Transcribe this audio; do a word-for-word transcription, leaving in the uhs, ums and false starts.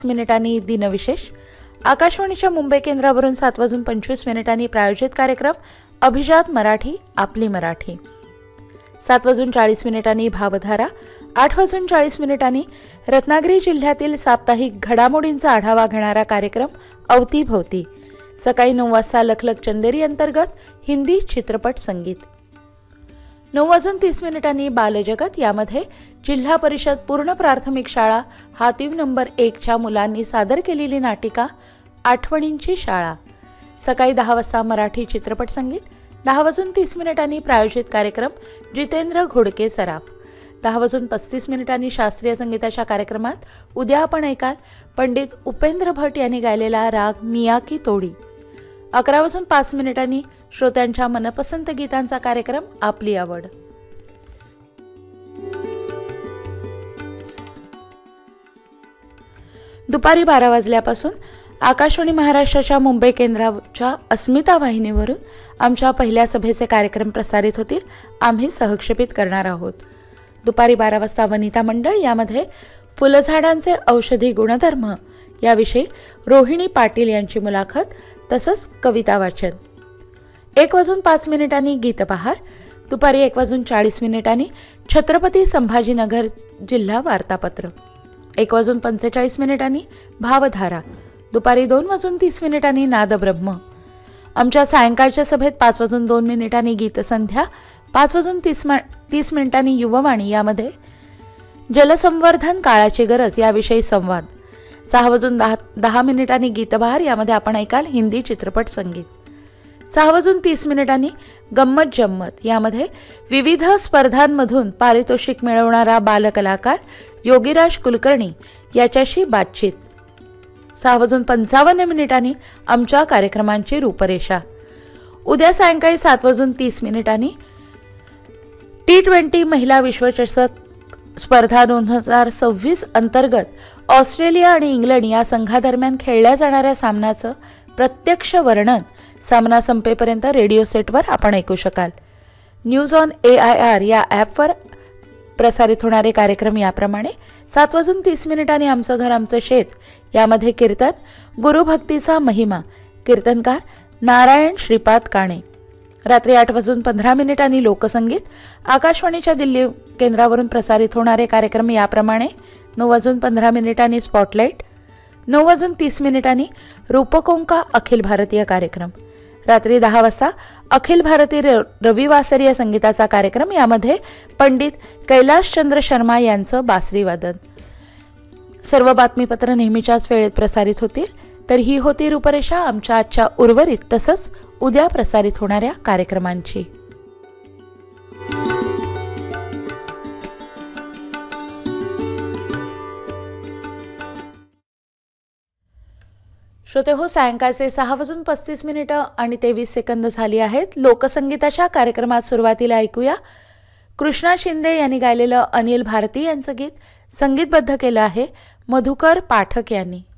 मिनिटांनी दिनविशेष, आकाशवाणीच्या मुंबई केंद्रावरून सात वाजून पंचवीस मिनिटांनी प्रायोजित कार्यक्रम अभिजात मराठी आपली मराठी, सात वाजून चाळीस मिनिटांनी भावधारा, आठ वाजून चाळीस मिनिटांनी रत्नागिरी जिल्ह्यातील साप्ताहिक घडामोडींचा आढावा घेणारा कार्यक्रम अवतीभवती, सकाळी नऊ वाजता लखलख चंदेरी अंतर्गत हिंदी चित्रपट संगीत, नऊ वाजून तीस मिनिटांनी बालजगत, यामध्ये जिल्हा परिषद पूर्ण प्राथमिक शाळा हातीव नंबर एकच्या मुलांनी सादर केलेली नाटिका आठवणींची शाळा, सकाळी दहा वाजता मराठी चित्रपट संगीत, दहा वाजून तीस मिनिटांनी प्रायोजित कार्यक्रम जितेंद्र घोडके सराफ, दहा वाजून पस्तीस मिनिटांनी शास्त्रीय संगीताच्या कार्यक्रमात उद्या आपण ऐकाल पंडित उपेंद्र भट यांनी गायलेला राग मिया की तोडी, अकरा वाजून पाच मिनिटांनी श्रोत्यांच्या मनपसंत गीतांचा कार्यक्रम आपली आवड. दुपारी बारा वाजल्यापासून आकाशवाणी महाराष्ट्राच्या मुंबई केंद्राच्या अस्मिता वाहिनीवरून आमच्या पहिल्या सभेचे कार्यक्रम प्रसारित होतील. आम्ही सहक्षेपित करणार आहोत. दुपारी बारा वाजता वनिता मंडळ, यामध्ये फुलझाडांचे औषधी गुणधर्म याविषयी रोहिणी पाटील यांची मुलाखत तसंच कविता वाचन. एक वाजून पाच मिनिटांनी गीतबहार, दुपारी एक वाजून चाळीस मिनिटांनी छत्रपती संभाजीनगर जिल्हा वार्तापत्र, एक वाजून पंचेचाळीस मिनिटांनी भावधारा, दुपारी दोन वाजून तीस मिनिटांनी नादब्रह्म. आमच्या सायंकाळच्या सभेत पाच वाजून दोन मिनिटांनी गीतसंध्या, पाच वाजून तीस तीस मिनिटांनी युववाणी, यामध्ये जलसंवर्धन काळाची गरज याविषयी संवाद, सहा वाजून दहा दहा मिनिटांनी गीतबहार, यामध्ये आपण ऐकाल हिंदी चित्रपट संगीत, सहा वाजून तीस मिनिटांनी गंमत जम्मत, यामध्ये विविध स्पर्धांमधून पारितोषिक मिळवणारा बालकलाकार योगीराज कुलकर्णी याच्याशी बातचीत, सहा वाजून पंचावन्न मिनिटांनी आमच्या कार्यक्रमांची रूपरेषा. उद्या सायंकाळी सात वाजून तीस मिनिटांनी टी ट्वेंटी महिला विश्वचषक स्पर्धा दोन हजार सव्वीस अंतर्गत ऑस्ट्रेलिया आणि इंग्लंड या संघादरम्यान खेळल्या जाणाऱ्या सामन्याचं प्रत्यक्ष वर्णन सामना संपेपर्यंत रेडिओ सेटवर आपण ऐकू शकाल. News on A I R या ॲपवर प्रसारित होणारे कार्यक्रम याप्रमाणे: सात वाजून तीस मिनिटांनी आमचं घर आमचं शेत, यामध्ये कीर्तन गुरुभक्तीचा महिमा, कीर्तनकार नारायण श्रीपाद काणे. रात्री आठ वाजून पंधरा मिनिटांनी लोकसंगीत, आकाशवाणीच्या दिल्ली केंद्रावरून प्रसारित होणारे कार्यक्रम याप्रमाणे: नऊ वाजून पंधरा मिनिटांनी स्पॉटलाईट, नऊ वाजून तीस मिनिटांनी रूपकोंका अखिल भारतीय कार्यक्रम. रात्री दहा वाजता अखिल भारतीय रविवासरीय संगीताचा कार्यक्रम, यामध्ये पंडित कैलाशचंद्र शर्मा यांचं बासरी वादन. सर्व बातमीपत्र नेहमीच्याच वेळेत प्रसारित होतील. तर ही होती रूपरेषा आमच्या आजच्या उर्वरित तसंच उद्या प्रसारित होणाऱ्या कार्यक्रमांची. श्रोते हो, सायंकाळचे सहा वाजून पस्तीस मिनिटं आणि तेवीस सेकंद झाली आहेत. लोकसंगीताच्या कार्यक्रमात सुरुवातीला ऐकूया कृष्णा शिंदे यांनी गायलेलं अनिल भारती यांचं गीत. संगीतबद्ध केलं आहे मधुकर पाठक यांनी.